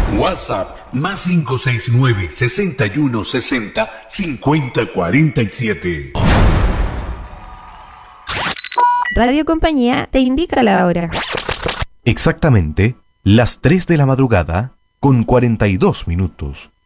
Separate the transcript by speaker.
Speaker 1: WhatsApp más 569 61 60 50 47.
Speaker 2: Radio Compañía te indica la hora.
Speaker 3: Exactamente las 3 de la madrugada con 42 minutos.